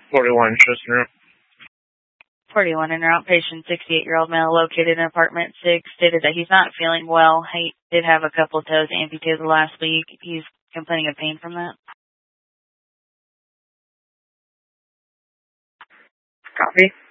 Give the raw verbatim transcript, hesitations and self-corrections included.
forty-one Chestnut. forty-one in route. Patient sixty-eight-year-old male located in apartment six stated that he's not feeling well. He did have a couple of toes amputated last week. He's complaining of pain from that. Copy.